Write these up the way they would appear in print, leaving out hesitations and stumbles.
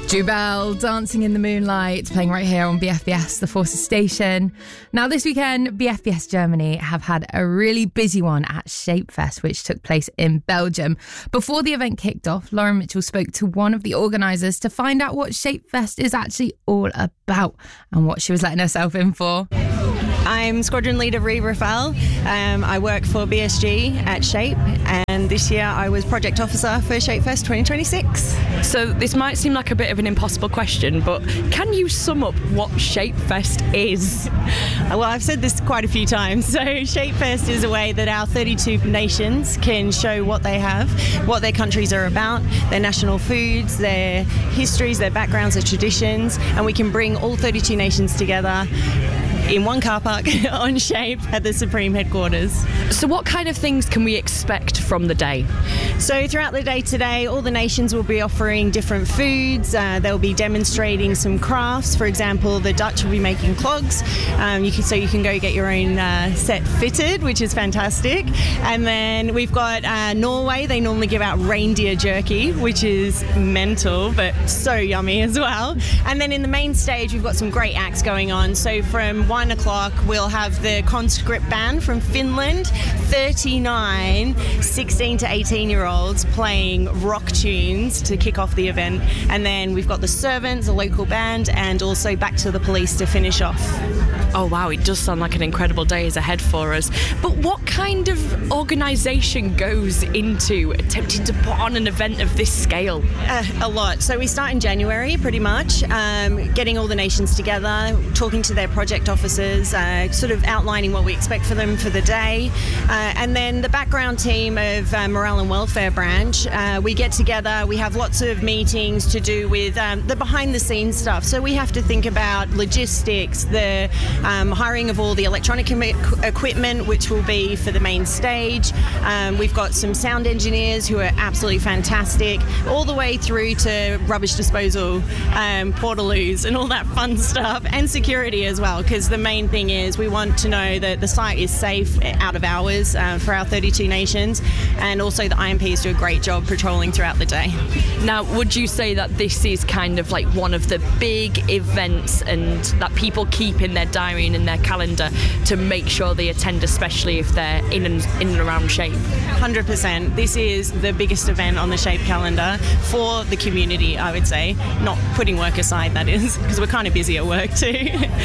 Jubel, Dancing in the Moonlight, playing right here on BFBS, the Forces station. Now this weekend, BFBS Germany have had a really busy one at Shapefest, which took place in Belgium. Before the event kicked off, Lauren Mitchell spoke to one of the organisers to find out what Shapefest is actually all about and what she was letting herself in for. I'm Squadron Leader Ree Rafael. I work for BSG at Shape, and this year I was Project Officer for Shapefest 2026. So this might seem like a bit of an impossible question, but can you sum up what Shapefest is? Well, I've said this quite a few times. So Shapefest is a way that our 32 nations can show what they have, what their countries are about, their national foods, their histories, their backgrounds, their traditions, and we can bring all 32 nations together in one car park on Shape at the Supreme headquarters. So what kind of things can we expect from the day? So throughout the day today, all the nations will be offering different foods. They'll be demonstrating some crafts. For example, the Dutch will be making clogs. You can go get your own set fitted, which is fantastic. And then we've got Norway. They normally give out reindeer jerky, which is mental, but so yummy as well. And then in the main stage, we've got some great acts going on. So from 1 o'clock, we'll have the Conscript Band from Finland, 39 16 to 18-year-olds playing rock tunes to kick off the event. And then we've got the Servants, a local band, and also Back to the Police to finish off. Oh wow, it does sound like an incredible day is ahead for us. But what kind of organisation goes into attempting to put on an event of this scale? A lot. So we start in January, pretty much, getting all the nations together, talking to their project officers, sort of outlining what we expect for them for the day. And then the background team of Morale and Welfare Branch, we get together, we have lots of meetings to do with the behind the scenes stuff. So we have to think about logistics, the hiring of all the electronic equipment, which will be for the main stage. We've got some sound engineers who are absolutely fantastic, all the way through to rubbish disposal, portaloos and all that fun stuff, and security as well, because the main thing is we want to know that the site is safe out of hours for our 32 nations, and also the IMPs do a great job patrolling throughout the day. Now, would you say that this is kind of like one of the big events and that people keep in their diary and in their calendar to make sure they attend, especially if they're in and around Shape? 100%. This is the biggest event on the Shape calendar for the community, I would say. Not putting work aside, that is, because we're kind of busy at work too.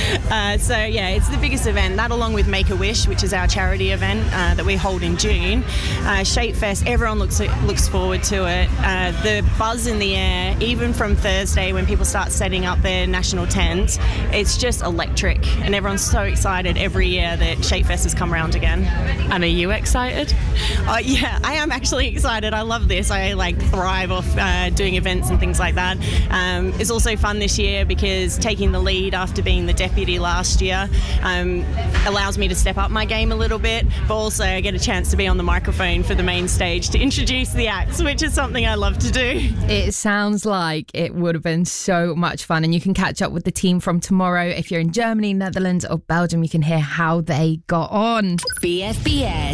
So yeah, it's the biggest event. That along with Make-A-Wish, which is our charity event that we hold in June. Shapefest, everyone looks forward to it. The buzz in the air, even from Thursday when people start setting up their national tents, it's just electric, and everyone's so excited every year that Shapefest has come around again. And are you excited? Yeah, I am actually excited. I love this. I thrive off doing events and things like that. It's also fun this year because taking the lead after being the deputy last year allows me to step up my game a little bit, but also I get a chance to be on the microphone for the main stage to introduce the acts, which is something I love to do. It sounds like it would have been so much fun, and you can catch up with the team from tomorrow. If you're in Germany, Netherlands or Belgium, you can hear how they got on. BFBS.